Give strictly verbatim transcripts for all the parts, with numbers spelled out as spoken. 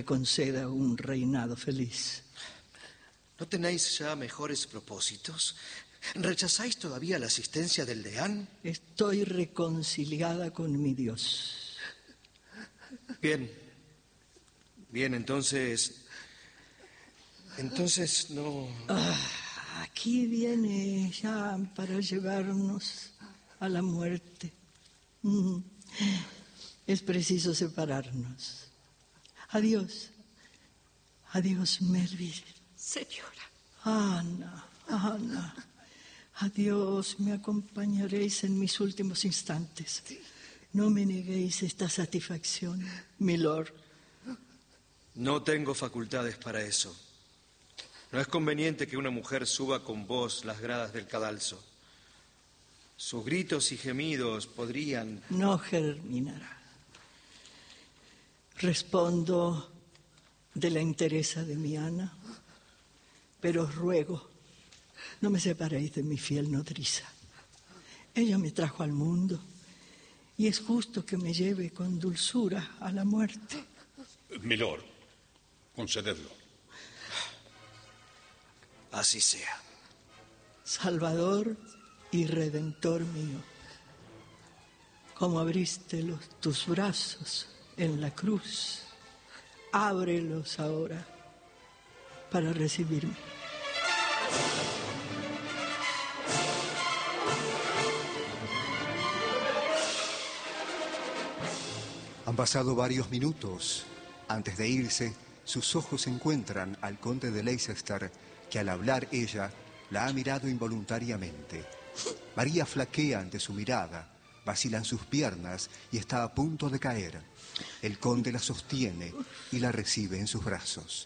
conceda un reinado feliz. ¿No tenéis ya mejores propósitos? ¿Rechazáis todavía la asistencia del deán? Estoy reconciliada con mi Dios. Bien. Bien, entonces... Entonces no... Ah, aquí viene ya para llevarnos a la muerte. Mm. Es preciso separarnos. Adiós. Adiós, Melville. Señora. Ana, Ana. Adiós, me acompañaréis en mis últimos instantes. No me neguéis esta satisfacción, milord. No tengo facultades para eso. No es conveniente que una mujer suba con vos las gradas del cadalso. Sus gritos y gemidos podrían... No germinará. Respondo de la entereza de mi Ana, pero os ruego, no me separéis de mi fiel nodriza. Ella me trajo al mundo y es justo que me lleve con dulzura a la muerte. Milord, concededlo. Así sea. Salvador y Redentor mío, como abriste los, tus brazos en la cruz, ábrelos ahora para recibirme. Han pasado varios minutos. Antes de irse, sus ojos encuentran al conde de Leicester, que al hablar ella la ha mirado involuntariamente. María flaquea ante su mirada, vacilan sus piernas y está a punto de caer. El conde la sostiene y la recibe en sus brazos.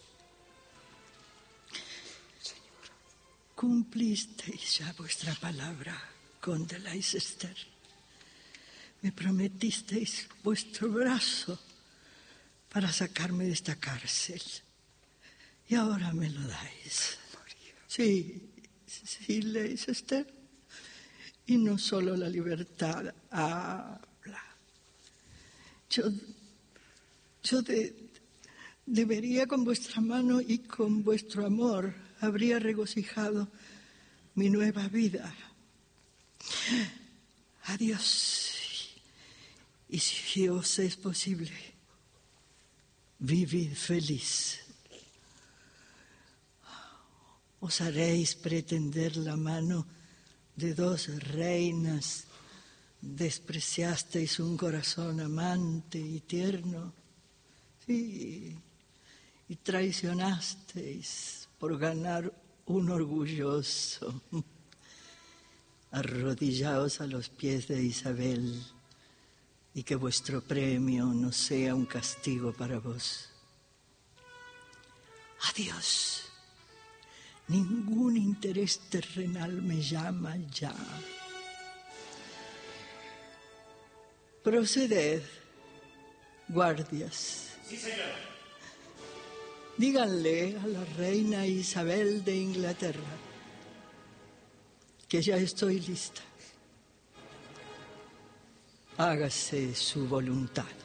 Señor, cumplisteis ya vuestra palabra, conde Leicester. Me prometisteis vuestro brazo para sacarme de esta cárcel. Y ahora me lo dais. Sí, sí, Leicester. Y no solo la libertad habla. Yo, yo de, debería con vuestra mano y con vuestro amor habría regocijado mi nueva vida. Adiós. Y si os es posible, vivid feliz. Os haréis pretender la mano de dos reinas. Despreciasteis un corazón amante y tierno. Sí, y traicionasteis por ganar un orgulloso. Arrodillaos a los pies de Isabel y que vuestro premio no sea un castigo para vos. Adiós. Ningún interés terrenal me llama ya. Proceded, guardias. Sí, señor. Díganle a la reina Isabel de Inglaterra que ya estoy lista. Hágase su voluntad.